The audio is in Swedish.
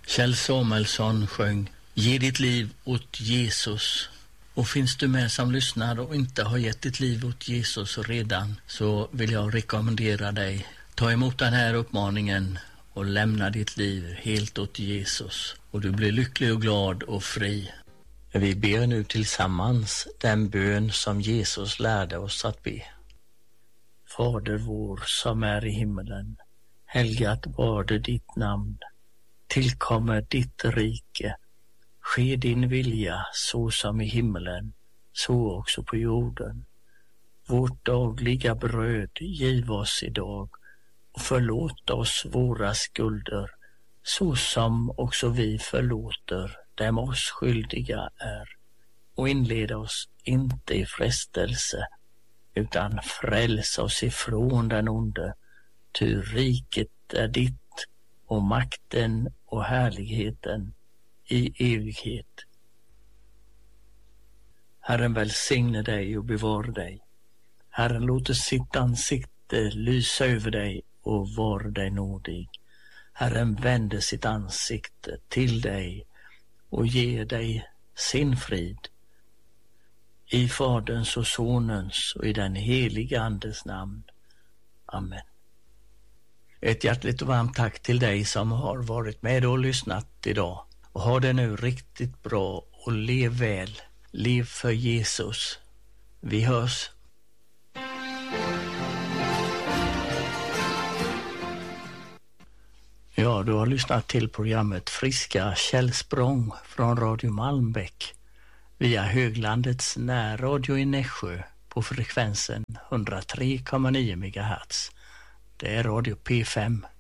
Kjell Samuelsson sjöng Ge ditt liv åt Jesus. Och finns du med som lyssnar och inte har gett ditt liv åt Jesus redan, så vill jag rekommendera dig. Ta emot den här uppmaningen och lämna ditt liv helt åt Jesus. Och du blir lycklig och glad och fri. Vi ber nu tillsammans den bön som Jesus lärde oss att be. Fader vår som är i himmelen, helgat varde ditt namn. Tillkommer ditt rike. Ske din vilja så som i himmelen, så också på jorden. Vårt dagliga bröd giv oss idag och förlåt oss våra skulder, så som också vi förlåter dem oss skyldiga är. Och inled oss inte i frestelse, utan fräls oss ifrån den onde. Ty riket är ditt och makten och härligheten i evighet. Herren välsigne dig och bevara dig. Herren låter sitt ansikte lysa över dig och var dig nådig. Herren vänder sitt ansikte till dig och ger dig sin frid. I Faderns och Sonens och i den heliga Andes namn. Amen. Ett hjärtligt och varmt tack till dig som har varit med och lyssnat idag. Och ha det nu riktigt bra och lev väl. Lev för Jesus. Vi hörs. Ja, du har lyssnat till programmet Friska källsprång från Radio Malmbäck via Höglandets närradio i Nässjö på frekvensen 103,9 MHz. Det är Radio P5.